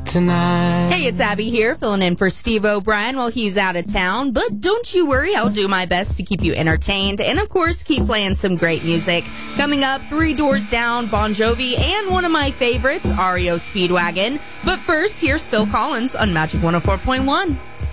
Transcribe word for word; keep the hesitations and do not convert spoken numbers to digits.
tonight. Hey, it's Abby here, filling in for Steve O'Brien while he's out of town. But don't you worry, I'll do my best to keep you entertained and, of course, keep playing some great music. Coming up, Three Doors Down, Bon Jovi, and one of my favorites, R E O Speedwagon. But first, here's Phil Collins on Magic one oh four point one.